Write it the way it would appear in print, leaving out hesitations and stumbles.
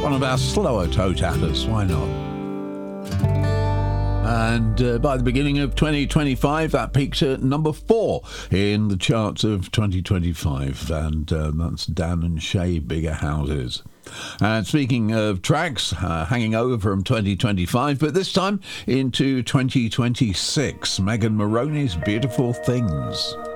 One of our slower toe tappers, why not? And by the beginning of 2025, that peaked at number 4 in the charts of 2025. And that's Dan and Shay, Bigger Houses. And speaking of tracks, hanging over from 2025, but this time into 2026, Megan Moroney's Beautiful Things.